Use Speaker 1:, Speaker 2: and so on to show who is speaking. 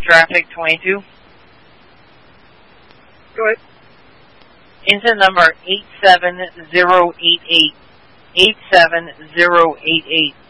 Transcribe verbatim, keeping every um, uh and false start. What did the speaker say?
Speaker 1: traffic twenty-two.
Speaker 2: Go ahead.
Speaker 1: Engine number eight seven zero eight eight. eight seven zero eight eight.